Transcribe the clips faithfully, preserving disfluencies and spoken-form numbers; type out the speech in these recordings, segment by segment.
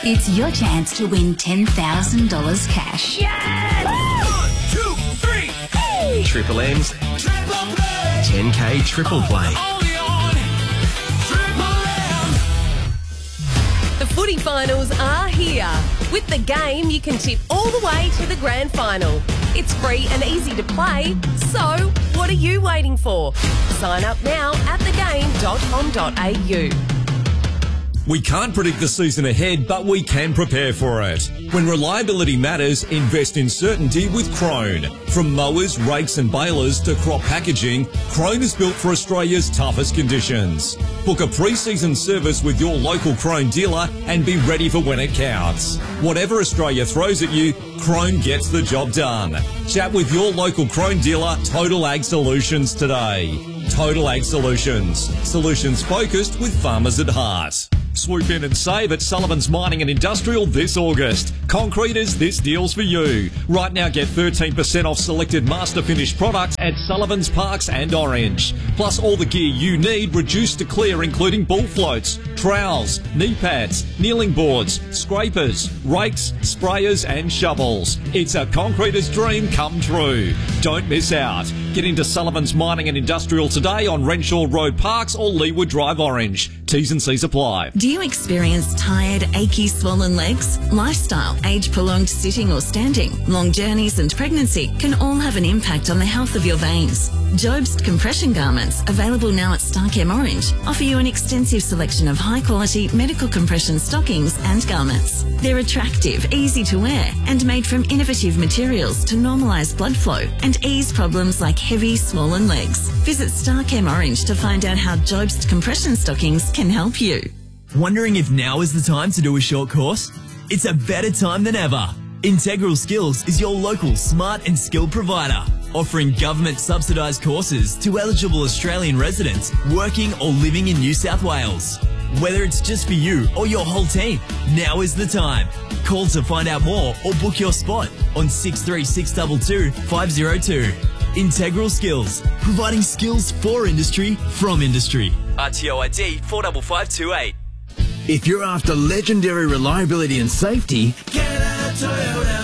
It's your chance to win ten thousand dollars cash. Yes! One, two, three, hey! Triple M's Triple Play! ten K Triple Play. Only on Triple M! The footy finals are here. With the game, you can tip all the way to the grand final. It's free and easy to play, so what are you waiting for? Sign up now at the game dot com dot a u. We can't predict the season ahead, but we can prepare for it. When reliability matters, invest in certainty with Krone. From mowers, rakes and balers to crop packaging, Krone is built for Australia's toughest conditions. Book a pre-season service with your local Krone dealer and be ready for when it counts. Whatever Australia throws at you, Krone gets the job done. Chat with your local Krone dealer, Total Ag Solutions, today. Total Ag Solutions. Solutions focused with farmers at heart. Swoop in and save at Sullivan's Mining and Industrial this August. Concreters, this deal's for you. Right now get thirteen percent off selected Master Finish products at Sullivan's Parks and Orange. Plus all the gear you need reduced to clear, including ball floats, trowels, knee pads, kneeling boards, scrapers, rakes, sprayers and shovels. It's a concreter's dream come true. Don't miss out. Get into Sullivan's Mining and Industrial today on Renshaw Road Parks or Leeward Drive Orange. T's and C's apply. Do you experience tired, achy, swollen legs? Lifestyle, age, prolonged sitting or standing, long journeys and pregnancy can all have an impact on the health of your veins. Jobst compression garments, available now at Starchem Orange, offer you an extensive selection of high-quality medical compression stockings and garments. They're attractive, easy to wear, and made from innovative materials to normalise blood flow and ease problems like heavy, swollen legs. Visit Starchem Orange to find out how Jobst compression stockings can help you. Wondering if now is the time to do a short course? It's a better time than ever. Integral Skills is your local smart and skilled provider, offering government subsidised courses to eligible Australian residents working or living in New South Wales. Whether it's just for you or your whole team, now is the time. Call to find out more or book your spot on six three six two two, five zero two. Integral Skills, providing skills for industry from industry. R T O I D four five five two eight. If you're after legendary reliability and safety, Get a Toyota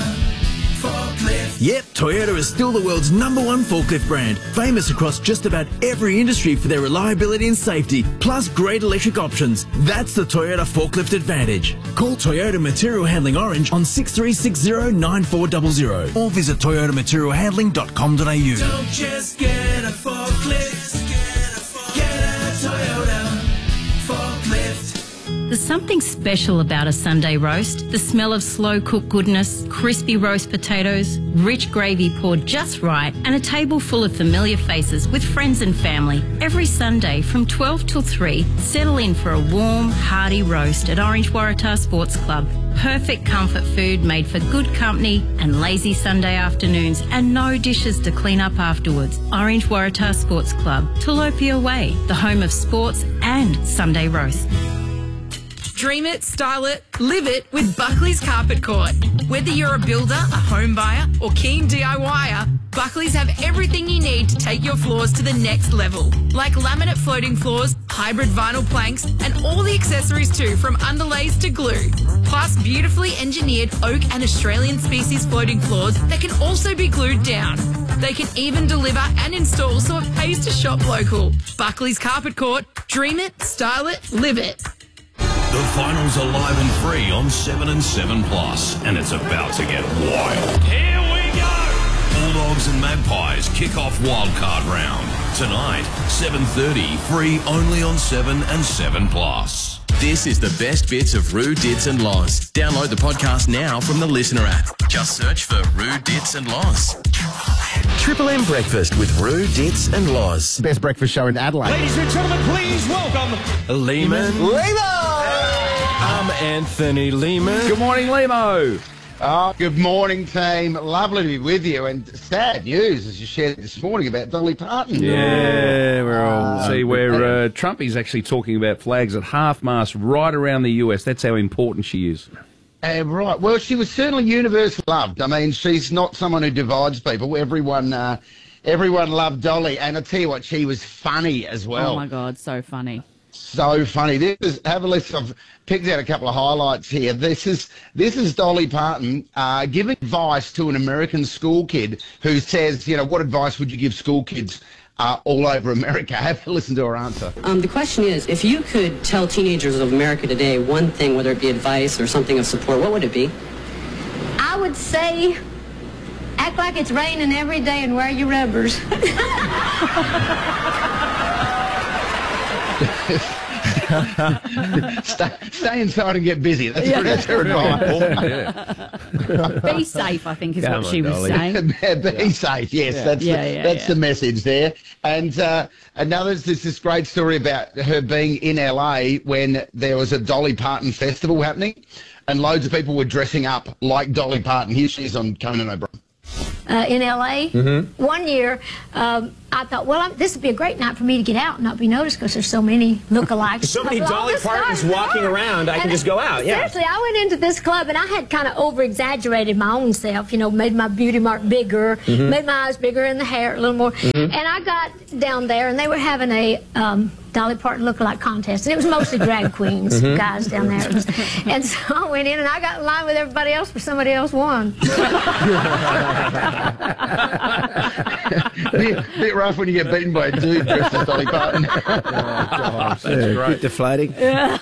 forklift. yep, Toyota is still the world's number one forklift brand, famous across just about every industry for their reliability and safety, plus great electric options. That's the Toyota Forklift Advantage. Call Toyota Material Handling Orange on six three six zero, nine four zero zero or visit toyota material handling dot com dot a u. Don't just get a forklift. Get a Toyota forklift. There's something special about a Sunday roast. The smell of slow-cooked goodness, crispy roast potatoes, rich gravy poured just right, and a table full of familiar faces with friends and family. Every Sunday from twelve till three, settle in for a warm, hearty roast at Orange Waratah Sports Club. Perfect comfort food made for good company and lazy Sunday afternoons, and no dishes to clean up afterwards. Orange Waratah Sports Club, Tulopia Way, the home of sports and Sunday roast. Dream it, style it, live it with Buckley's Carpet Court. Whether you're a builder, a home buyer or keen DIYer, Buckley's have everything you need to take your floors to the next level. Like laminate floating floors, hybrid vinyl planks and all the accessories too, from underlays to glue. Plus beautifully engineered oak and Australian species floating floors that can also be glued down. They can even deliver and install so it pays to shop local. Buckley's Carpet Court. Dream it, style it, live it. The finals are live and free on seven and seven Plus, and it's about to get wild. Here we go. Bulldogs and Magpies kick off wildcard round. Tonight, seven thirty, free only on seven and seven Plus. This is the best bits of Roo, Dits and Loz. Download the podcast now from the Listener app. Just search for Roo, Dits and Loz. Triple M Breakfast with Roo, Dits and Loz. Best breakfast show in Adelaide. Ladies and gentlemen, please welcome Lehman. Lehman! I'm Anthony Lehman. Good morning, Lemo. Oh, good morning, team. Lovely to be with you. And sad news, as you shared this morning, about Dolly Parton. Yeah, we're all Uh, see where uh, Trumpy's actually talking about flags at half-mast right around the U S. That's how important she is. Uh, right. Well, she was certainly universally loved. I mean, she's not someone who divides people. Everyone, uh, everyone loved Dolly. And I tell you what, she was funny as well. Oh, my God, so funny. So funny. This is, have a listen. I've picked out a couple of highlights here. This is this is Dolly Parton uh, giving advice to an American school kid who says, you know, what advice would you give school kids uh, all over America? Have a listen to her answer. Um, the question is, if you could tell teenagers of America today one thing, whether it be advice or something of support, what would it be? I would say, act like it's raining every day and wear your rubbers. stay, stay inside and get busy. That's Yeah. pretty her advice. Be safe, I think, is Come what on, she was Dolly. saying. Be Yeah. safe, yes. Yeah. That's Yeah, the, yeah, that's yeah. the message there. And uh, another, there's this great story about her being in L A when there was a Dolly Parton festival happening, and loads of people were dressing up like Dolly Parton. Here she is on Conan O'Brien. Uh, in L A Mm-hmm. One year, um, I thought, well, I'm, this would be a great night for me to get out and not be noticed because there's so many lookalikes. So many of all Dolly this Partons stuff. walking around, I can And just go out, yeah. Seriously, I went into this club and I had kind of over-exaggerated my own self, you know, made my beauty mark bigger, Mhm. made my eyes bigger and the hair a little more. Mhm. And I got down there and they were having a um, Dolly Parton lookalike contest. And it was mostly drag queens, Mhm. guys down there. It was- and so I went in and I got in line with everybody else, but somebody else won. bit, bit rough when you get beaten by a dude dressed as Dolly Parton. That's great. Bit deflating.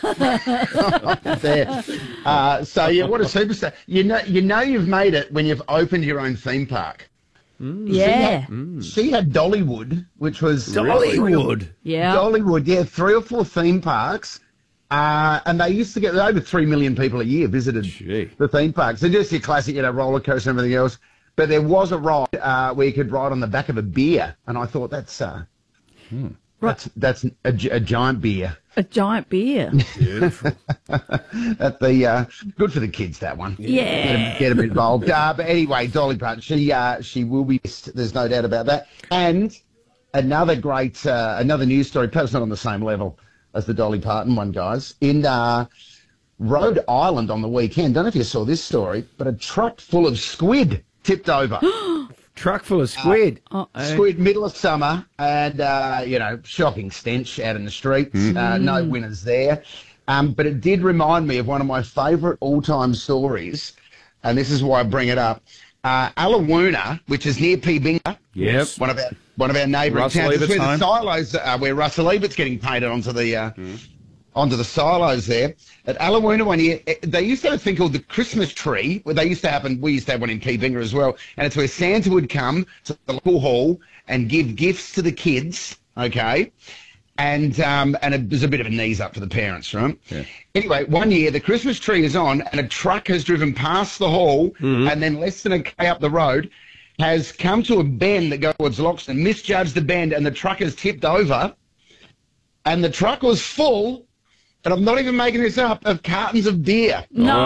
There. Uh, so yeah, what a superstar! You know, you know, you've made it when you've opened your own theme park. Yeah. She had, she had Dollywood, which was Dollywood? Yeah. Dollywood, yeah, three or four theme parks. Uh, and they used to get over three million people a year visited the theme parks. So just your classic, you know, roller coaster and everything else. But there was a ride uh, where you could ride on the back of a beer, and I thought that's uh, that's that's a, gi- a giant beer. A giant beer. Beautiful. At the uh, good for the kids, that one. Yeah. Get them, get them involved. Uh, but anyway, Dolly Parton, she uh, she will be missed. There's no doubt about that. And another great uh, another news story, perhaps not on the same level as the Dolly Parton one, guys. In uh, Rhode Island on the weekend, don't know if you saw this story, but a truck full of squid tipped over. Truck full of squid. Uh, squid, middle of summer, and, uh, you know, shocking stench out in the streets. Mm. Uh, no winners there. Um, but it did remind me of one of my favourite all-time stories, and this is why I bring it up. Uh, Alawoona, which is near Peebinga. Yep. One of our, one of our neighbouring Russell towns. It's Ebert's where home. the silos, uh, where Russell Ebert's getting painted onto the... Uh, onto the silos there. At Alawoona one year, eh, they used to have a thing called the Christmas tree, where they used to happen, we used to have one in Keebinga as well, and it's where Santa would come to the local hall and give gifts to the kids, okay? And um, and it was a bit of a knees up for the parents, right? Yeah. Anyway, one year the Christmas tree is on and a truck has driven past the hall and then less than a K up the road has come to a bend that goes towards Loxton, misjudged the bend and the truck has tipped over and the truck was full, and I'm not even making this up, of cartons of beer.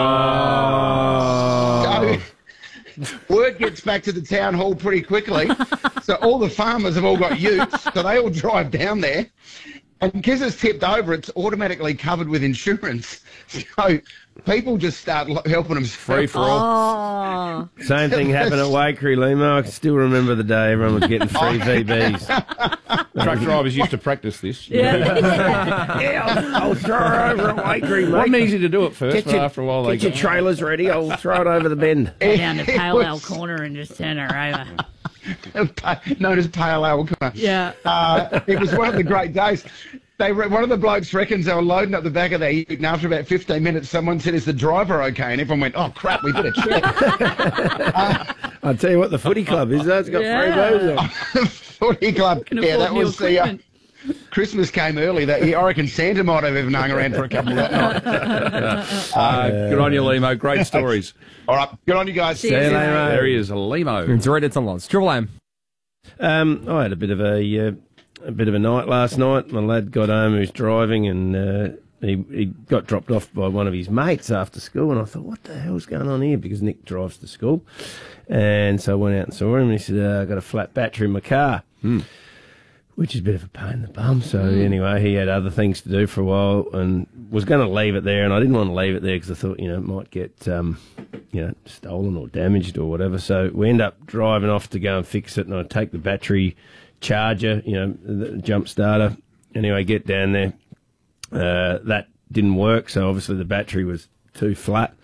No. So, word gets back to the town hall pretty quickly. So all the farmers have all got utes, so they all drive down there. And because it's tipped over, it's automatically covered with insurance. So people just start lo- helping them. Free for all. Oh. Same thing happened at Wakery, Limo. I can still remember the day everyone was getting free V Bs. Truck drivers used to practice this. Yeah. Yeah, I'll, I'll throw it over at Wakery, mate. Wasn't easy to do at first, Get but your, after a while they get your got- trailers ready. I'll throw it over the bend. Go down to Pale was- Ale Corner and just turn her over. known as Pale Ale Corner. Yeah. Uh, it was one of the great days. They re- one of the blokes reckons they were loading up the back of their ute, and after about fifteen minutes, someone said, "Is the driver okay?" And everyone went, "Oh crap, we better check." uh, I'll tell you what the footy club is, though. It's got Yeah. free booze on. footy club. Can Yeah, afford that new was the uh, equipment. Christmas came early. That year. I reckon Santa might have even hung around for a couple of that night. Uh, good on you, Limo. Great stories. All right, good on you guys. See you, Limo. There he is, a Limo. It's right, it's on lots. Triple M. Um, I had a bit of a uh, a bit of a night last night. My lad got home, he was driving, and uh, he he got dropped off by one of his mates after school. And I thought, what the hell's going on here? Because Nick drives to school, and so I went out and saw him. And he said, uh, "I got a flat battery in my car." Hmm. Which is a bit of a pain in the bum. So anyway, he had other things to do for a while and was going to leave it there. And I didn't want to leave it there because I thought, you know, it might get, um, you know, stolen or damaged or whatever. So we end up driving off to go and fix it. And I take the battery charger, you know, the jump starter. Anyway, get down there. uh, that didn't work, so obviously the battery was too flat.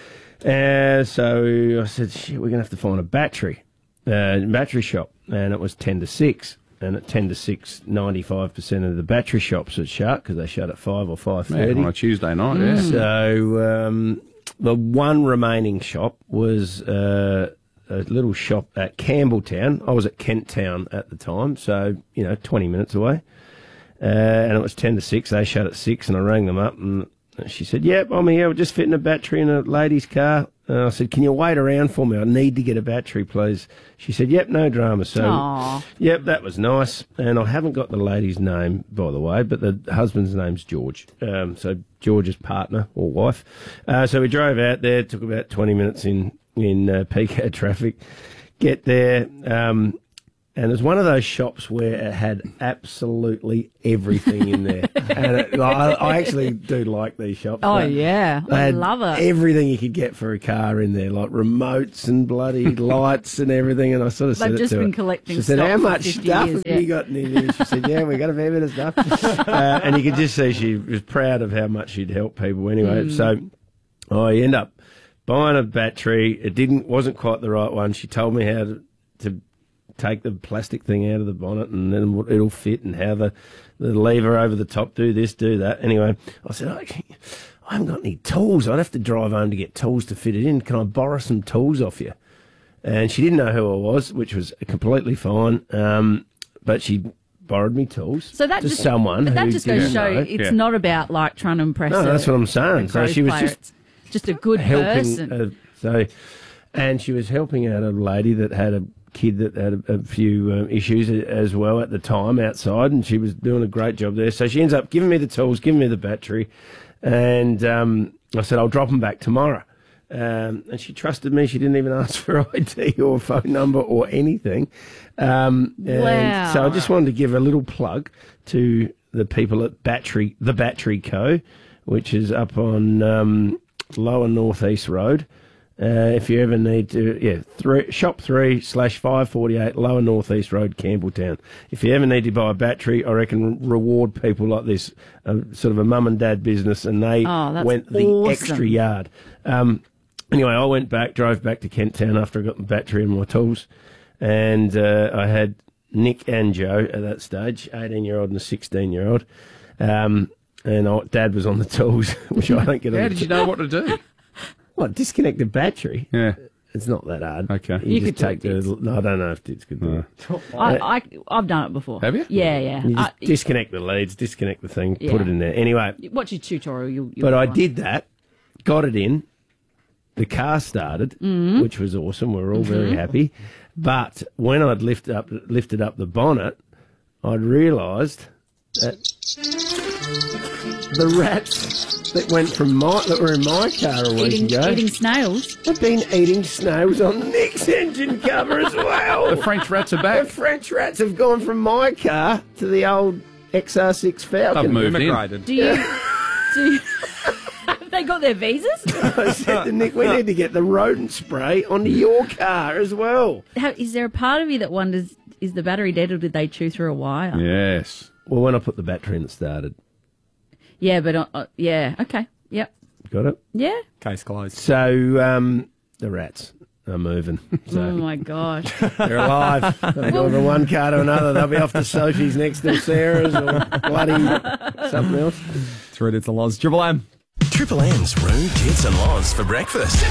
Uh, so I said, shit, we're going to have to find a battery, uh, battery shop. And it was ten to six. And at ten to six, ninety-five percent of the battery shops would shut because they shut at five or five thirty. Yeah, on a Tuesday night, yeah. So um, the one remaining shop was uh, a little shop at Campbelltown. I was at Kent Town at the time, so, you know, twenty minutes away. Uh, and it was ten to six. They shut at six, and I rang them up, and she said, yep, I'm here. We're just fitting a battery in a lady's car. And I said, can you wait around for me? I need to get a battery, please. She said, yep, no drama. So, Aww. yep, that was nice. And I haven't got the lady's name, by the way, but the husband's name's George. Um, so George's partner or wife. Uh, so we drove out there. Took about twenty minutes in, in uh, peak hour traffic. Get there. Um, and it was one of those shops where it had absolutely everything in there. And it, I, I actually do like these shops. Oh, They- yeah. they I had love it. Everything you could get for a car in there, like remotes and bloody lights and everything. And I sort of said They've it just to been her. collecting She said, stock how for much fifty stuff years, have you yeah. got in here? She said, yeah, we got a fair bit of stuff. uh, and you could just see she was proud of how much she'd helped people anyway. Mm. So I end up buying a battery. It didn't wasn't quite the right one. She told me how to, to take the plastic thing out of the bonnet and then it'll fit, and how the, the lever over the top, do this, do that. Anyway, I said, I, I haven't got any tools. I'd have to drive home to get tools to fit it in. Can I borrow some tools off you? And she didn't know who I was, which was completely fine. Um, but she borrowed me tools So that to just, someone but that who just goes to didn't show know. it's Yeah. not about like trying to impress. No, a, that's what I'm saying. a So growth she was player. just It's just a good person. helping. Uh, so, and she was helping out a lady that had a kid that had a, a few um, issues as well at the time outside, and she was doing a great job there. So she ends up giving me the tools, giving me the battery, and um, I said, I'll drop them back tomorrow. Um, and she trusted me. She didn't even ask for I D or phone number or anything. Um, and Wow. So I just wanted to give a little plug to the people at Battery, the Battery Co., which is up on um, Lower North East Road. Uh, if you ever need to, yeah, three, shop three slash five forty eight Lower North East Road, Campbelltown. If you ever need to buy a battery, I reckon reward people like this, uh, sort of a mum and dad business, and they Oh, that's went the awesome. extra yard. Um, anyway, I went back, drove back to Kent Town after I got the battery and my tools, and uh, I had Nick and Joe at that stage, eighteen year old and a sixteen year old, um, and I, Dad was on the tools, which I don't get. on How the did you t- know what to do? What, disconnect the battery? Yeah. It's not that hard. Okay. You, You just could do take the. No, I don't know if Dids could do it. I, I, I've done it before. Have you? Yeah, yeah. You just I, disconnect the leads, disconnect the thing, Yeah. put it in there. Anyway, watch your tutorial. You'll, you'll but I find. did that, got it in, the car started, Mhm. which was awesome. We were all very Mhm. happy. But when I'd lifted up, lifted up the bonnet, I'd realised that the rats that went from my that were in my car a week Eating, ago eating snails. have been eating snails on Nick's engine cover as well. The French rats are back. The French rats have gone from my car to the old X R six Falcon. I've moved in. Do you? do you have they got their visas? I said to Nick, we need to get the rodent spray onto your car as well. How, is there a part of you that wonders, is the battery dead or did they chew through a wire? Yes. Well, when I put the battery in, it started. Yeah, but uh, uh, yeah, okay, yep, Got it? yeah. Case closed. So um, the rats are moving. So Oh my gosh. they're alive. They've gone from one car to another. They'll be off to Sophie's next to Sarah's or bloody something else. It's Rude It's a Loz. Triple M. Triple M's Rude Tits and Loz for breakfast.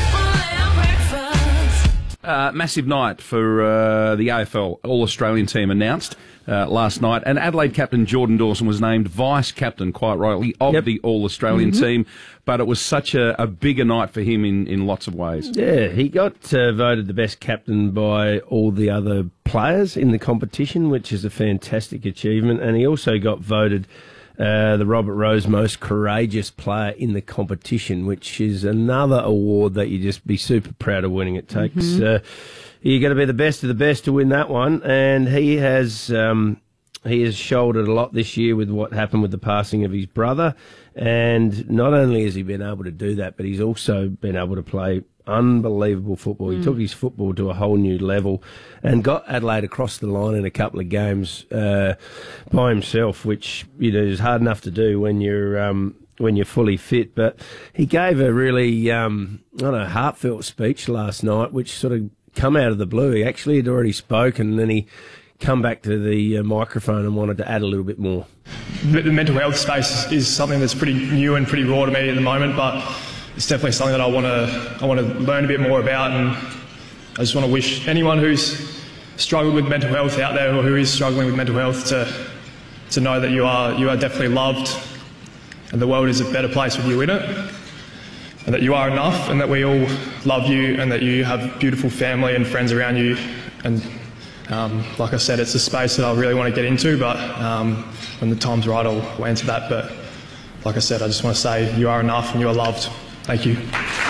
Uh, massive night for uh, the A F L All-Australian team announced uh, last night, and Adelaide captain Jordan Dawson was named vice-captain, quite rightly, of Yep. the All-Australian Mhm. team, but it was such a, a bigger night for him in, in lots of ways. Yeah, he got uh, voted the best captain by all the other players in the competition, which is a fantastic achievement, and he also got voted Uh, the Robert Rose Most Courageous Player in the competition, which is another award that you just be super proud of winning. It takes Mhm. uh, you got to be the best of the best to win that one, and he has um, he has shouldered a lot this year with what happened with the passing of his brother, and not only has he been able to do that, but he's also been able to play unbelievable football. He Mm. took his football to a whole new level and got Adelaide across the line in a couple of games uh, by himself, which you know is hard enough to do when you're um, when you're fully fit. But he gave a really um, I don't know, heartfelt speech last night, which sort of come out of the blue. He actually had already spoken, and then he come back to the uh, microphone and wanted to add a little bit more. The mental health space is something that's pretty new and pretty raw to me at the moment, but it's definitely something that I want to I want to learn a bit more about, and I just want to wish anyone who's struggled with mental health out there, or who is struggling with mental health, to to know that you are you are definitely loved, and the world is a better place with you in it, and that you are enough, and that we all love you, and that you have beautiful family and friends around you. And um, like I said, it's a space that I really want to get into, but um, when the time's right, I'll, I'll answer that. But like I said, I just want to say you are enough and you are loved. Thank you.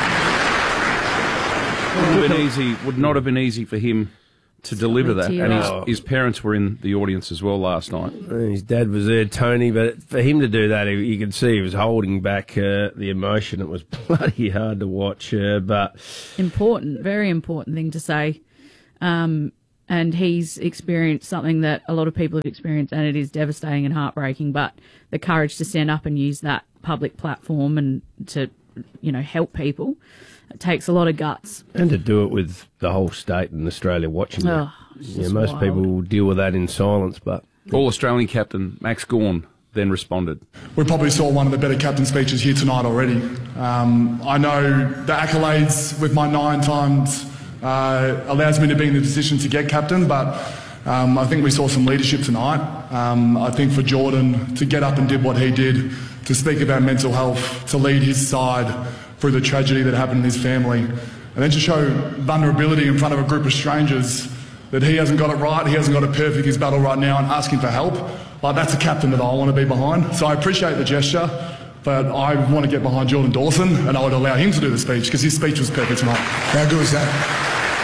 Would have been easy. Would not have been easy for him to deliver that, and his, Oh. his parents were in the audience as well last night. And his dad was there, Tony, but for him to do that, he- you could see he was holding back uh, the emotion. It was bloody hard to watch, uh, but Important, very important thing to say. Um, and he's experienced something that a lot of people have experienced, and it is devastating and heartbreaking. But the courage to stand up and use that public platform and to, you know, help people, it takes a lot of guts. and to do it with the whole state and Australia watching it. Oh, it's Yeah, just most wild. people deal with that in silence, but All-Australian captain Max Gawn then responded. We probably saw one of the better captain speeches here tonight already. Um, I know the accolades with my nine times uh, allows me to be in the position to get captain, but um, I think we saw some leadership tonight. Um, I think for Jordan to get up and did what he did, to speak about mental health, to lead his side through the tragedy that happened in his family, and then to show vulnerability in front of a group of strangers that he hasn't got it right, he hasn't got it perfect, his battle right now, and asking for help. Like, that's a captain that I want to be behind. So I appreciate the gesture, but I want to get behind Jordan Dawson, and I would allow him to do the speech, because his speech was perfect tonight. How good was that?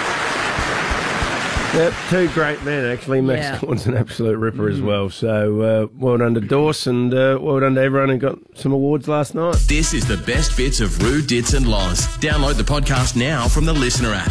Yep, two great men, actually. Max Yeah. Gawn's an absolute ripper as well. So uh, well done to Dawson, and uh, well done to everyone who got some awards last night. This is the best bits of Roo, Dits and Loz. Download the podcast now from the Listener app.